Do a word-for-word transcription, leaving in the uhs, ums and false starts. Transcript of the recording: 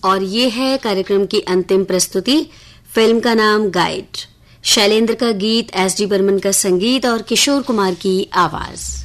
और ये है कार्यक्रम की अंतिम प्रस्तुति। फिल्म का नाम गाइड। शैलेंद्र का गीत, एस डी बर्मन का संगीत और किशोर कुमार की आवाज।